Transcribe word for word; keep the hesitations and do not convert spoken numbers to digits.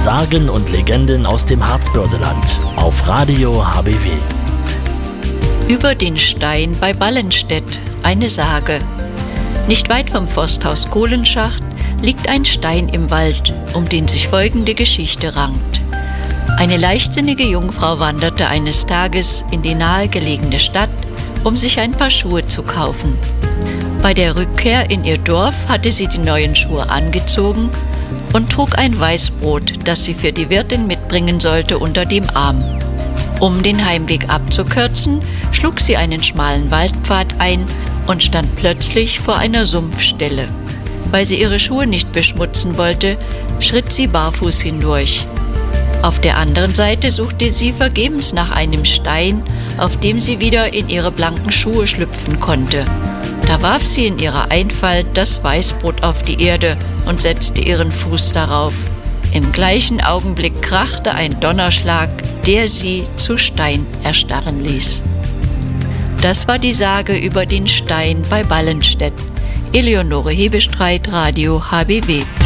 Sagen und Legenden aus dem Harzbördeland auf Radio H B W. Über den Stein bei Ballenstedt, eine Sage. Nicht weit vom Forsthaus Kohlenschacht liegt ein Stein im Wald, um den sich folgende Geschichte rankt. Eine leichtsinnige Jungfrau wanderte eines Tages in die nahegelegene Stadt, um sich ein paar Schuhe zu kaufen. Bei der Rückkehr in ihr Dorf hatte sie die neuen Schuhe angezogen und trug ein Weißbrot, das sie für die Wirtin mitbringen sollte, unter dem Arm. Um den Heimweg abzukürzen, schlug sie einen schmalen Waldpfad ein und stand plötzlich vor einer Sumpfstelle. Weil sie ihre Schuhe nicht beschmutzen wollte, schritt sie barfuß hindurch. Auf der anderen Seite suchte sie vergebens nach einem Stein, auf dem sie wieder in ihre blanken Schuhe schlüpfen konnte. Da warf sie in ihrer Einfalt das Weißbrot auf die Erde und setzte ihren Fuß darauf. Im gleichen Augenblick krachte ein Donnerschlag, der sie zu Stein erstarren ließ. Das war die Sage über den Stein bei Ballenstedt. Eleonore Hebestreit, Radio H B W.